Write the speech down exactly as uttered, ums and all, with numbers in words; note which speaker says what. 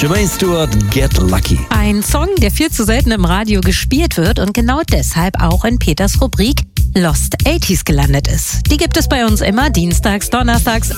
Speaker 1: Jermaine Stewart, Get Lucky.
Speaker 2: Ein Song, der viel zu selten im Radio gespielt wird und genau deshalb auch in Peters Rubrik Lost achtziger gelandet ist. Die gibt es bei uns immer dienstags, donnerstags